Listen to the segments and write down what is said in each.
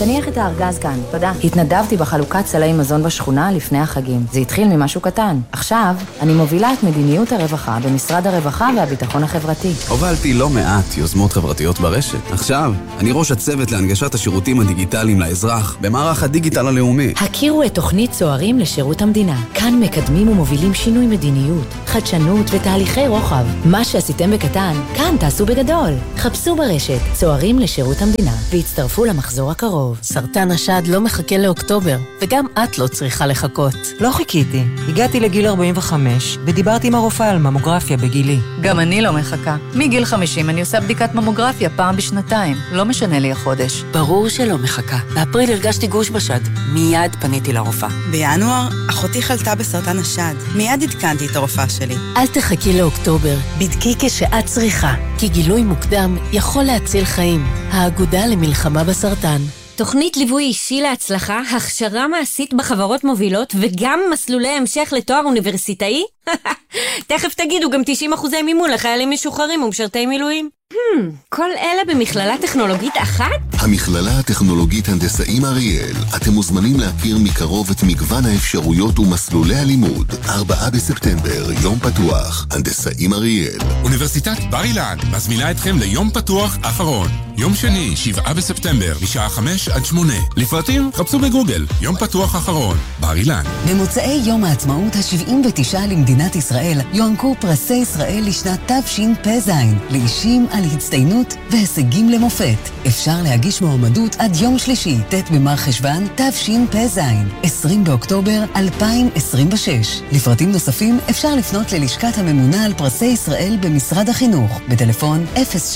תניח את הארגז כאן, תודה. התנדבתי בחלוקת סלי מזון בשכונה לפני החגים. זה התחיל ממשהו קטן. עכשיו, אני מובילה את מדיניות הרווחה במשרד הרווחה והביטחון החברתי. הובלתי לא מעט יוזמות חברתיות ברשת. עכשיו, אני ראש הצוות להנגשת השירותים הדיגיטליים לאזרח במערך הדיגיטל הלאומי. הכירו את תוכנית צוערים לשירות המדינה. כאן מקדמים ומובילים שינוי מדיניות, חדשנות ותהליכי רוחב. מה שעשיתם בקטן, כאן תעשו בגדול. חפשו ברשת צוערים לשירות המדינה והצטרפו למחזור הקרוב. סרטן השד לא מחכה לאוקטובר, וגם את לא צריכה לחכות. לא חיכיתי. הגעתי לגיל 45 ודיברתי עם הרופאה על ממוגרפיה בגילי. גם אני לא מחכה. מגיל 50 אני עושה בדיקת ממוגרפיה פעם בשנתיים. לא משנה לי החודש. ברור שלא מחכה. באפריל הרגשתי גוש בשד. מיד פניתי לרופאה. בינואר אחותי חלתה בסרטן השד. מיד עדכנתי את הרופאה שלי. אל תחכי לאוקטובר. בדקי כשאת צריכה, כי גילוי מוקדם יכול להציל חיים. האגודה למלחמה בסרטן. תוכנית ליווי אישי להצלחה, הכשרה מעשית בחברות מובילות וגם מסלולי המשך לתואר אוניברסיטאי? תכף תגידו גם 90% מימון לחיילים משוחררים ומשרתי מילואים. כל אלה במכללה טכנולוגית אחת? המכללה הטכנולוגית הנדסאים אריאל. אתם מוזמנים להכיר מקרוב את מגוון האפשרויות ומסלולי הלימוד. 4 בספטמבר, יום פתוח, הנדסאים אריאל. אוניברסיטת בר אילן מזמינה אתכם ליום פתוח אחרון. יום שני, 7 בספטמבר, משעה 5 עד 8. לפרטים, חפשו בגוגל, יום פתוח אחרון, בר אילן. במוצאי יום העצמאות ה-79 למדינת ישראל, יוענקו פרסי ישראל לשנת תשפ"ז, לאישים על הצטיינות והישגים למופת. אפשר להגיש מועמדות עד יום שלישי, ט' במרחשוון תשפ"ז, 20 באוקטובר 2026. לפרטים נוספים אפשר לפנות ללשכת הממונה על פרסי ישראל במשרד החינוך, בטלפון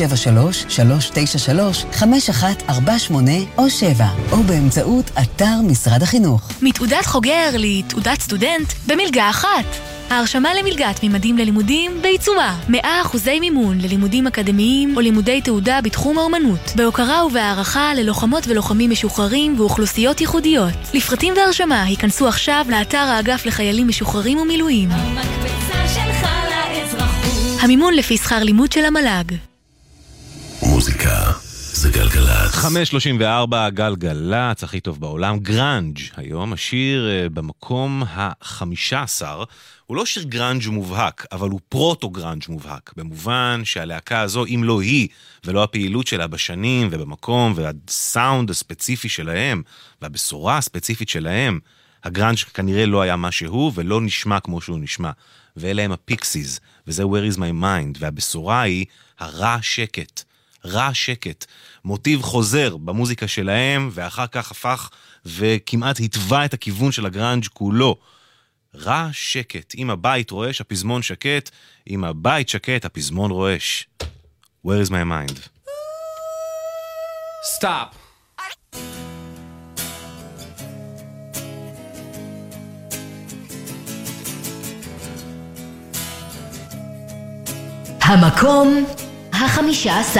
073-393-5148 או 7, או באמצעות אתר משרד החינוך. מתעודת חוגר לתעודת סטודנט במלגה אחת. ההרשמה למלגת ממדים ללימודים בעיצומה. 100% מימון ללימודים אקדמיים או לימודי תעודה בתחום האומנות, בהוקרה ובהערכה ללוחמות ולוחמים משוחררים ואוכלוסיות ייחודיות. לפרטים והרשמה היכנסו עכשיו לאתר האגף לחיילים משוחררים ומילואים. המקבצה שלך לאזרחות. המימון לפי שכר לימוד של המל"ג. מוזיקה זה גלגלצ. 5:34 גלגלצ, הכי טוב בעולם. גרנג' היום, השיר במקום ה-15. הוא לא שיר גרנג' מובהק, אבל הוא פרוטו-גרנג' מובהק, במובן שהלהקה הזו, אם לא היא, ולא הפעילות שלה בשנים ובמקום, והסאונד הספציפי שלהם, והבשורה הספציפית שלהם, הגרנג' כנראה לא היה מה שהוא, ולא נשמע כמו שהוא נשמע. ואלה הם הפיקסיז, וזה Where is my mind, והבשורה היא הרע שקט. רע שקט, מוטיב חוזר במוזיקה שלהם, ואחר כך הפך וכמעט התווה את הכיוון של הגרנג' כולו. רע שקט, אם הבית רועש, הפזמון שקט, אם הבית שקט, הפזמון רועש. Where is my mind? Stop. המקום ה-15